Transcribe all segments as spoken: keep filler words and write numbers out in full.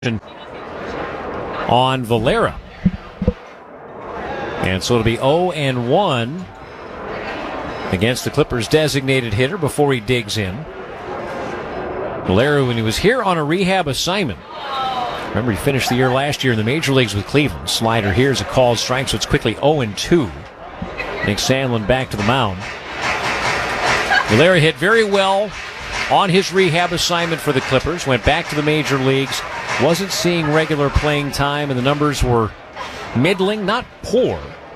on Valera. And so it'll be oh and one against the Clippers' designated hitter before he digs in. Valera, when he was here on a rehab assignment, remember he finished the year last year in the major leagues with Cleveland. Slider here is a called strike, so it's quickly oh and two. Nick Sandlin back to the mound. Valera hit very well on his rehab assignment for the Clippers, went back to the major leagues, wasn't seeing regular playing time, and the numbers were middling, not poor.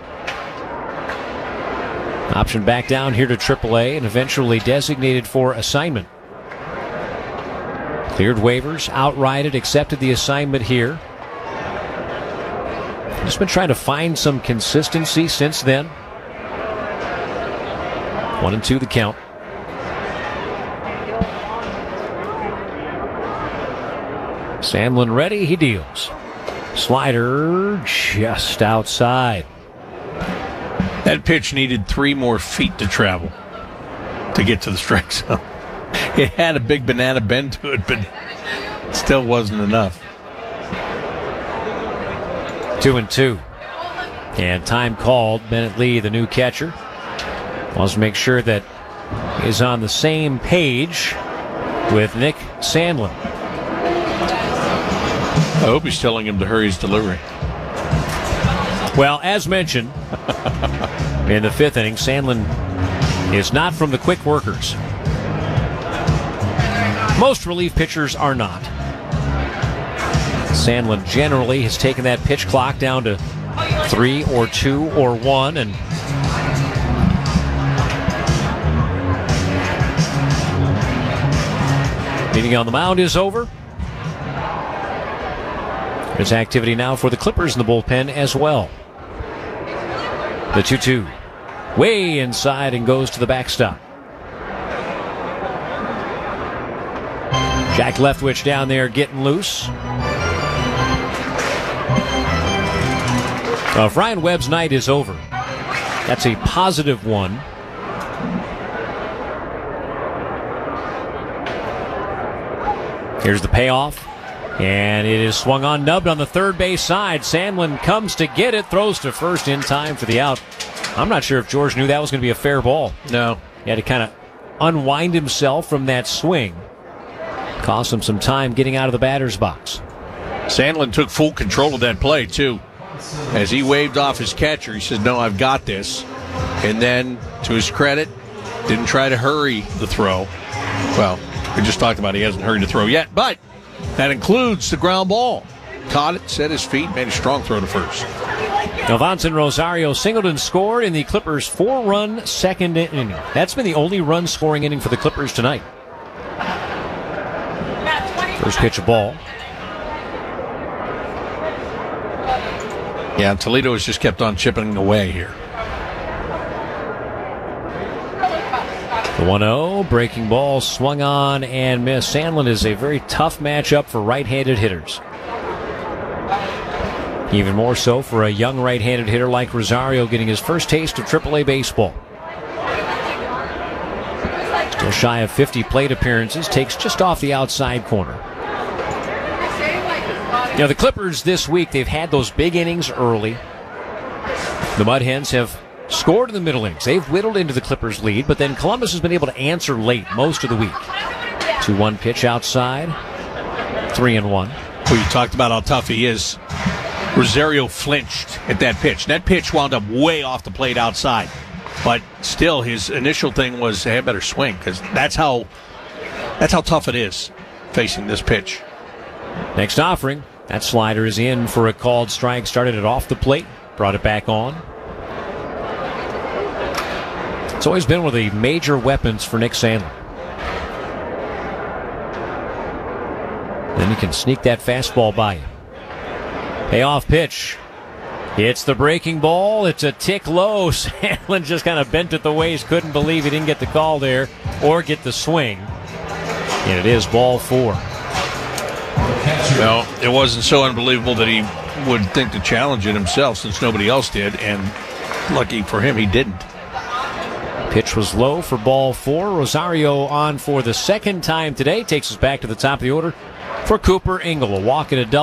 Option back down here to triple A and eventually designated for assignment. Cleared waivers, outrighted, accepted the assignment here. Just been trying to find some consistency since then. One and two the count. Sandlin ready, he deals. Slider just outside. That pitch needed three more feet to travel to get to the strike zone. It had a big banana bend to it, but still wasn't enough. Two and two. And time called. Bennett Lee, the new catcher, wants to make sure that he's on the same page with Nick Sandlin. I hope he's telling him to hurry his delivery. Well, as mentioned, in the fifth inning, Sandlin is not from the quick workers. Most relief pitchers are not. Sandlin generally has taken that pitch clock down to three or two or one, and meeting on the mound is over. There's activity now for the Clippers in the bullpen as well. The two two. Way inside and goes to the backstop. Jack Leftwich down there getting loose. Well, if Ryan Webb's night is over, that's a positive one. Here's the payoff. And it is swung on, nubbed on the third base side. Sandlin comes to get it, throws to first in time for the out. I'm not sure if George knew that was going to be a fair ball. No. He had to kind of unwind himself from that swing. Cost him some time getting out of the batter's box. Sandlin took full control of that play, too. As he waved off his catcher, he said, no, I've got this. And then, to his credit, didn't try to hurry the throw. Well, we just talked about he hasn't hurried the throw yet, but that includes the ground ball. Caught it, set his feet, made a strong throw to first. Nelvonson Rosario singled and scored in the Clippers' four-run second inning. That's been the only run-scoring inning for the Clippers tonight. First pitch of ball. Yeah, Toledo has just kept on chipping away here. The one oh, breaking ball, swung on and missed. Sandlin is a very tough matchup for right-handed hitters. Even more so for a young right-handed hitter like Rosario getting his first taste of triple A baseball. Still shy of fifty plate appearances, takes just off the outside corner. You know, the Clippers this week, they've had those big innings early. The Mud Hens have scored in the middle innings. They've whittled into the Clippers' lead, but then Columbus has been able to answer late most of the week. two one pitch outside, three and one. Well, you talked about how tough he is. Rosario flinched at that pitch. That pitch wound up way off the plate outside. But still, his initial thing was, hey, I better swing, because that's how, that's how tough it is facing this pitch. Next offering, that slider is in for a called strike. Started it off the plate, brought it back on. It's always been one of the major weapons for Nick Sandlin. Then you can sneak that fastball by you. Payoff pitch. It's the breaking ball. It's a tick low. Sandlin just kind of bent at the waist. Couldn't believe he didn't get the call there or get the swing. And it is ball four. Well, it wasn't so unbelievable that he would think to challenge it himself since nobody else did. And lucky for him, he didn't. Pitch was low for ball four. Rosario on for the second time today. Takes us back to the top of the order for Cooper Ingle. A walk and a double.